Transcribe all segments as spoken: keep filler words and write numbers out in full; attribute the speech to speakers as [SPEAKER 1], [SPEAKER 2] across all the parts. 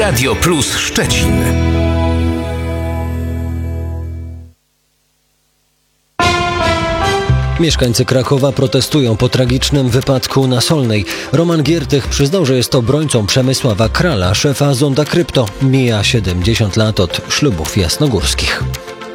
[SPEAKER 1] Radio Plus Szczecin.
[SPEAKER 2] Mieszkańcy Krakowa protestują po tragicznym wypadku na Solnej. Roman Giertych przyznał, że jest obrońcą Przemysława Krala, szefa Zonda Krypto. Mija siedemdziesiąt lat od ślubów jasnogórskich.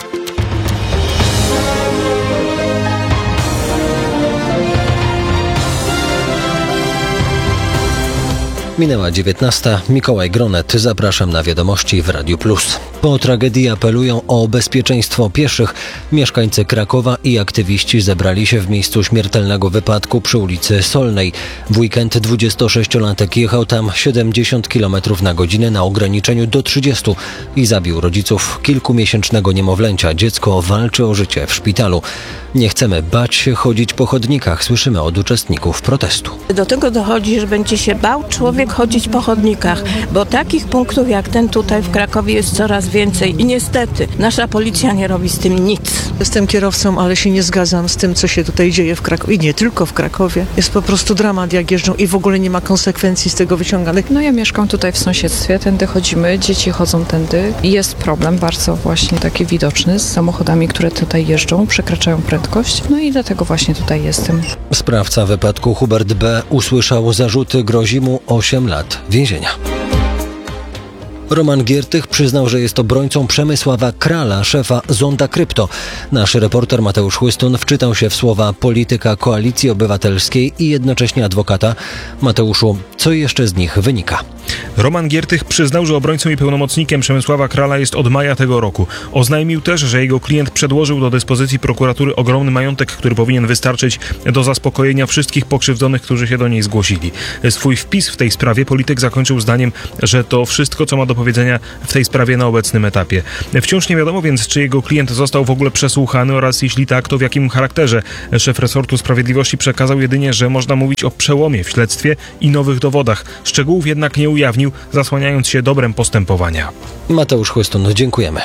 [SPEAKER 2] Minęła dziewiętnasta. Mikołaj Gronet. Zapraszam na wiadomości w Radiu Plus. Po tragedii apelują o bezpieczeństwo pieszych. Mieszkańcy Krakowa i aktywiści zebrali się w miejscu śmiertelnego wypadku przy ulicy Solnej. W weekend dwudziestosześciolatek jechał tam siedemdziesiąt kilometrów na godzinę na ograniczeniu do trzydziestu i zabił rodziców kilkumiesięcznego niemowlęcia. Dziecko walczy o życie w szpitalu. Nie chcemy bać się chodzić po chodnikach, słyszymy od uczestników protestu.
[SPEAKER 3] Do tego dochodzi, że będzie się bał człowiek chodzić po chodnikach, bo takich punktów jak ten tutaj w Krakowie jest coraz więcej i niestety nasza policja nie robi z tym nic.
[SPEAKER 4] Jestem kierowcą, ale się nie zgadzam z tym, co się tutaj dzieje w Krakowie i nie tylko w Krakowie. Jest po prostu dramat, jak jeżdżą i w ogóle nie ma konsekwencji z tego wyciąganych.
[SPEAKER 5] No ja mieszkam tutaj w sąsiedztwie, tędy chodzimy, dzieci chodzą tędy i jest problem bardzo właśnie taki widoczny z samochodami, które tutaj jeżdżą, przekraczają prędkość, no i dlatego właśnie tutaj jestem.
[SPEAKER 2] Sprawca wypadku Hubert B. usłyszał zarzuty, grozi mu osiem lat więzienia. Roman Giertych przyznał, że jest obrońcą Przemysława Krala, szefa Zonda Krypto. Nasz reporter Mateusz Chłystun wczytał się w słowa polityka Koalicji Obywatelskiej i jednocześnie adwokata. Mateuszu, co jeszcze z nich wynika?
[SPEAKER 6] Roman Giertych przyznał, że obrońcą i pełnomocnikiem Przemysława Krala jest od maja tego roku. Oznajmił też, że jego klient przedłożył do dyspozycji prokuratury ogromny majątek, który powinien wystarczyć do zaspokojenia wszystkich pokrzywdzonych, którzy się do niej zgłosili. Swój wpis w tej sprawie polityk zakończył zdaniem, że to wszystko, co ma do powiedzenia w tej sprawie na obecnym etapie. Wciąż nie wiadomo więc, czy jego klient został w ogóle przesłuchany oraz jeśli tak, to w jakim charakterze. Szef resortu sprawiedliwości przekazał jedynie, że można mówić o przełomie w śledztwie i nowych dowodach. Szczegółów jednak nie ujawnił, zasłaniając się dobrem postępowania.
[SPEAKER 2] Mateusz Chłystun, dziękujemy.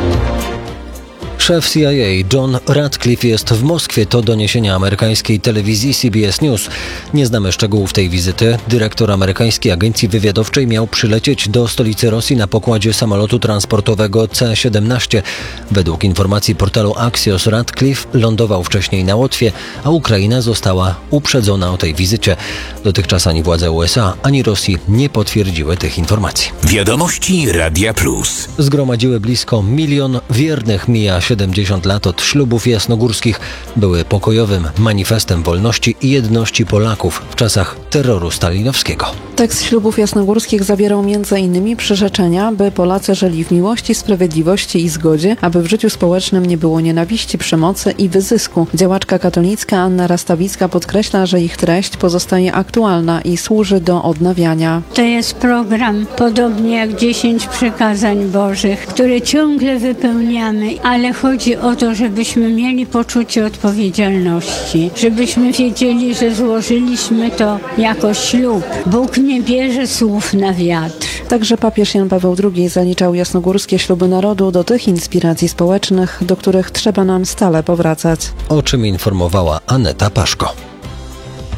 [SPEAKER 2] Szef C I A John Ratcliffe jest w Moskwie, to doniesienia amerykańskiej telewizji C B S News. Nie znamy szczegółów tej wizyty. Dyrektor amerykańskiej agencji wywiadowczej miał przylecieć do stolicy Rosji na pokładzie samolotu transportowego C siedemnaście. Według informacji portalu Axios Ratcliffe lądował wcześniej na Łotwie, a Ukraina została uprzedzona o tej wizycie. Dotychczas ani władze U S A, ani Rosji nie potwierdziły tych informacji.
[SPEAKER 1] Wiadomości Radia Plus.
[SPEAKER 2] Zgromadziły blisko milion wiernych. Mija siedemdziesiąt lat od ślubów jasnogórskich. Były pokojowym manifestem wolności i jedności Polaków w czasach terroru stalinowskiego.
[SPEAKER 7] Tekst ślubów jasnogórskich zawierał między innymi przyrzeczenia, by Polacy żyli w miłości, sprawiedliwości i zgodzie, aby w życiu społecznym nie było nienawiści, przemocy i wyzysku. Działaczka katolicka Anna Rastawicka podkreśla, że ich treść pozostaje aktualna i służy do odnawiania.
[SPEAKER 8] To jest program, podobnie jak dziesięć przykazań Bożych, które ciągle wypełniamy, ale chodzi o to, żebyśmy mieli poczucie odpowiedzialności, żebyśmy wiedzieli, że złożyliśmy to jako ślub. Bóg nie bierze słów na wiatr.
[SPEAKER 7] Także papież Jan Paweł drugi zaliczał jasnogórskie śluby narodu do tych inspiracji społecznych, do których trzeba nam stale powracać.
[SPEAKER 2] O czym informowała Aneta Paszko.